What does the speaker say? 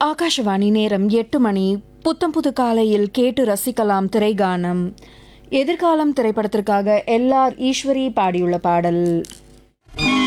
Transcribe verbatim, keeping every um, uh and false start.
ஆகாஷவாணி நேரம் எட்டு மணி. புத்தம் புது காலையில் கேட்டு ரசிக்கலாம் திரைகானம். எதிர்காலம் திரைப்படத்திற்காக எல் ஆர் ஈஸ்வரி பாடியுள்ள பாடல்.